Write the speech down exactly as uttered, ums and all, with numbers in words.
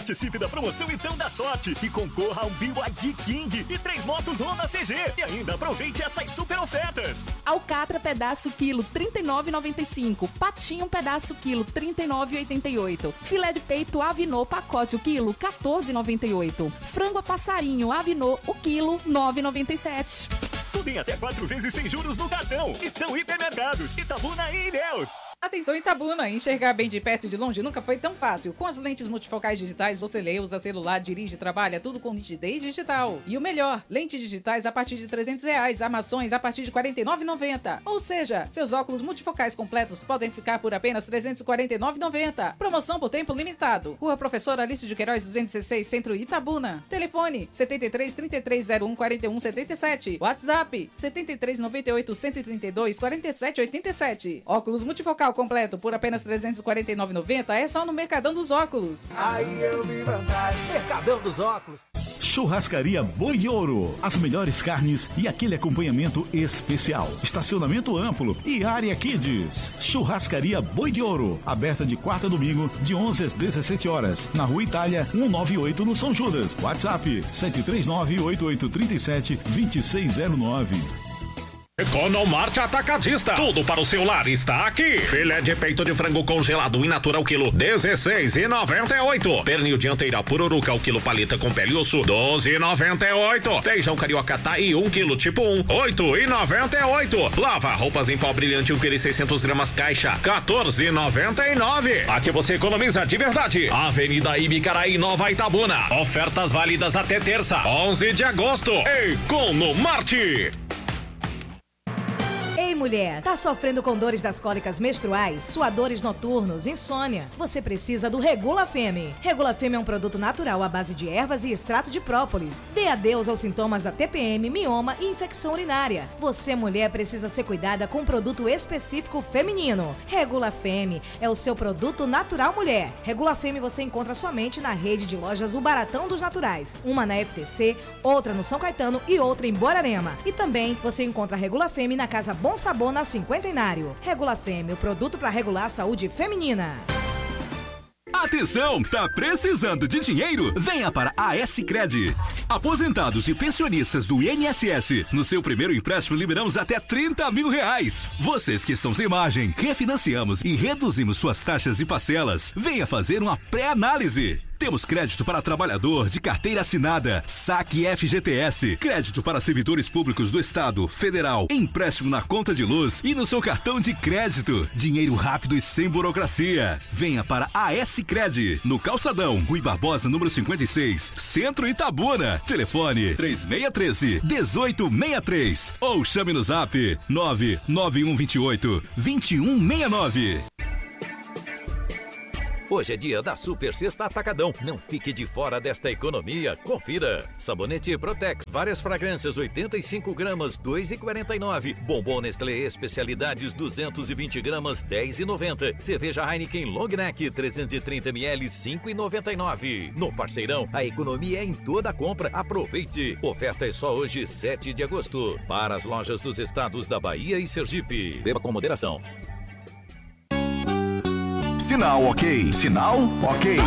Participe da promoção Então da Sorte e concorra a um B Y D King e três motos Honda C G. E ainda aproveite essas super ofertas. Alcatra pedaço quilo trinta e nove reais e noventa e cinco centavos. Patinho pedaço quilo trinta e nove reais e oitenta e oito centavos. Filé de peito Avinô pacote o quilo quatorze reais e noventa e oito centavos. Frango a passarinho Avinô o quilo nove reais e noventa e sete centavos. Tudo em até quatro vezes sem juros no cartão. Então Hipermercados, Itabuna e Ilhéus. Atenção Itabuna, enxergar bem de perto e de longe nunca foi tão fácil. Com as lentes multifocais digitais você lê, usa celular, dirige, trabalha, tudo com nitidez digital. E o melhor, lentes digitais a partir de trezentos reais, armações a partir de quarenta e nove reais e noventa centavos. Ou seja, seus óculos multifocais completos podem ficar por apenas trezentos e quarenta e nove reais e noventa centavos. Promoção por tempo limitado. Rua Professora Alice de Queiroz duzentos e dezesseis, Centro Itabuna. Telefone setenta e três, trinta e três zero um, quarenta e um setenta e sete. WhatsApp setenta e três, noventa e oito, cento e trinta e dois, quarenta e sete, oitenta e sete. Óculos multifocal completo por apenas trezentos e quarenta e nove reais e noventa centavos é só no Mercadão dos Óculos. Aí eu vi vantagem. Mercadão dos Óculos. Churrascaria Boi de Ouro. As melhores carnes e aquele acompanhamento especial. Estacionamento amplo e área Kids. Churrascaria Boi de Ouro. Aberta de quarta a domingo, de onze às dezessete horas. Na Rua Itália, cento e noventa e oito, no São Judas. WhatsApp sete três nove, oito oito três sete, dois seis zero nove. Economarte Atacadista. Tudo para o seu lar está aqui. Filé de peito de frango congelado in natura ao quilo dezesseis reais e noventa e oito centavos. Pernil dianteira pururuca ao quilo paleta com pele e osso doze reais e noventa e oito centavos. Feijão carioca Taí um quilo tipo um oito reais e noventa e oito centavos. Lava roupas em pó brilhante um quilo e seiscentos gramas caixa quatorze reais e noventa e nove centavos. Aqui você economiza de verdade. Avenida Ibicaraí, Nova Itabuna. Ofertas válidas até terça, onze de agosto. Economarte. Ei, mulher, tá sofrendo com dores das cólicas menstruais, suadores noturnos, insônia? Você precisa do Regula Femme. Regula Femme é um produto natural à base de ervas e extrato de própolis. Dê adeus aos sintomas da T P M, mioma e infecção urinária. Você, mulher, precisa ser cuidada com um produto específico feminino. Regula Femme é o seu produto natural mulher. Regula Femme você encontra somente na rede de lojas O Baratão dos Naturais. Uma na F T C, outra no São Caetano e outra em Borarema. E também você encontra a Regula Femme na Casa Bom Sabor na Cinquentenário. Regula Femme, o produto para regular a saúde feminina. Atenção, tá precisando de dinheiro? Venha para a S-Cred. Aposentados e pensionistas do I N S S, no seu primeiro empréstimo liberamos até trinta mil reais. Vocês que estão sem margem, refinanciamos e reduzimos suas taxas e parcelas. Venha fazer uma pré-análise. Temos crédito para trabalhador de carteira assinada, saque F G T S, crédito para servidores públicos do Estado, Federal, empréstimo na conta de luz e no seu cartão de crédito. Dinheiro rápido e sem burocracia. Venha para a S-Cred, no Calçadão, Rui Barbosa, número cinquenta e seis, Centro Itabuna. Telefone três seis um três, um oito seis três ou chame no zap nove nove um dois oito, dois um seis nove. Hoje é dia da Super Sexta Atacadão. Não fique de fora desta economia. Confira. Sabonete Protex, várias fragrâncias, oitenta e cinco gramas, dois reais e quarenta e nove centavos. Bombom Nestlé Especialidades, duzentos e vinte gramas, dez reais e noventa centavos. Cerveja Heineken Long Neck, trezentos e trinta mililitros, cinco reais e noventa e nove centavos. No Parceirão, a economia é em toda a compra. Aproveite. Oferta é só hoje, sete de agosto. Para as lojas dos estados da Bahia e Sergipe. Beba com moderação. Sinal ok. Sinal ok.